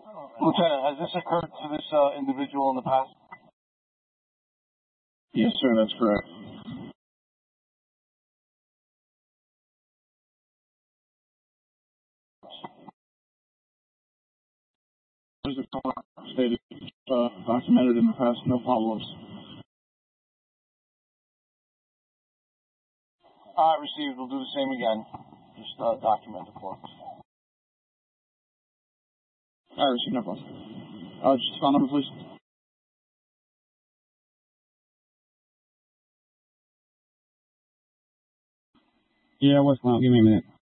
Lieutenant, has this occurred to this individual in the past? Yes, sir, that's correct. There's a call stated, documented in the past, no follow-ups. Received. We'll do the same again. Just document the forms. Received, no problem. Just phone number, please. Yeah, what's going on? Give me a minute.